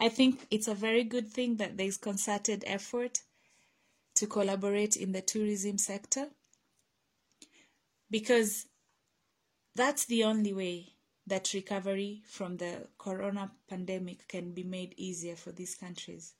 I think it's a very good thing that there's concerted effort to collaborate in the tourism sector, because that's the only way that recovery from the corona pandemic can be made easier for these countries.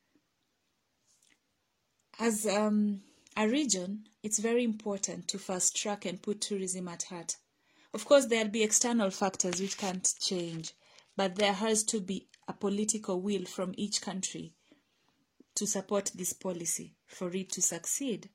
As a region, it's very important to fast track and put tourism at heart. Of course, there'll be external factors which can't change, but there has to be a political will from each country to support this policy for it to succeed.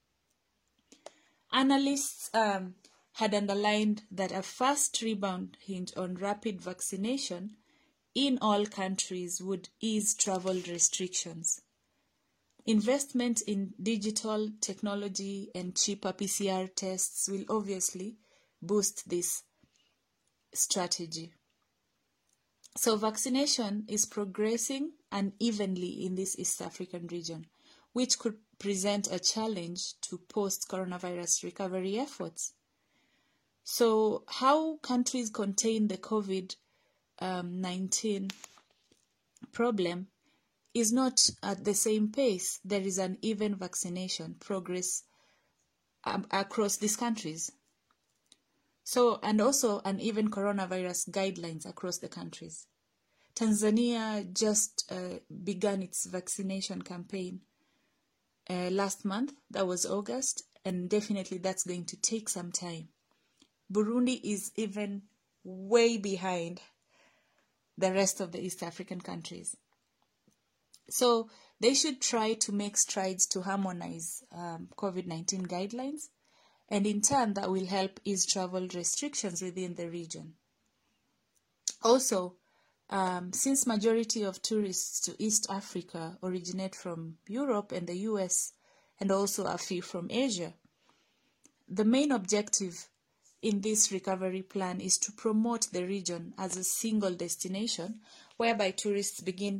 Analysts had underlined that a fast rebound hinged on rapid vaccination in all countries would ease travel restrictions. Investment in digital technology and cheaper PCR tests will obviously boost this strategy. So vaccination is progressing unevenly in this East African region, which could present a challenge to post-coronavirus recovery efforts. So how countries contain the COVID-19 problem is not at the same pace. There is uneven vaccination progress across these countries. So, and also uneven coronavirus guidelines across the countries. Tanzania just began its vaccination campaign last month. That was August, and definitely that's going to take some time. Burundi is even way behind the rest of the East African countries. So they should try to make strides to harmonize COVID-19 guidelines, and in turn that will help ease travel restrictions within the region. Also, since majority of tourists to East Africa originate from Europe and the US, and also a few from Asia, the main objective in this recovery plan is to promote the region as a single destination, whereby tourists begin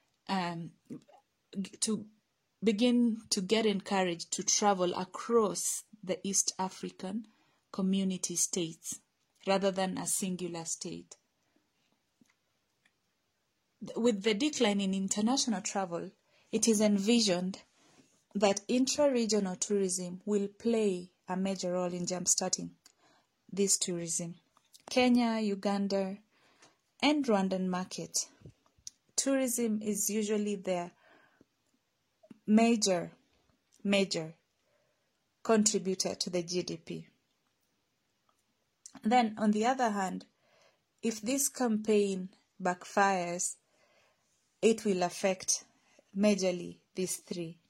to get encouraged to travel across the East African community states rather than a singular state. With the decline in international travel, it is envisioned that intra-regional tourism will play a major role in jump-starting this tourism. Kenya, Uganda, and Rwandan market. Tourism is usually their major contributor to the GDP. Then, on the other hand, if this campaign backfires, it will affect majorly these three.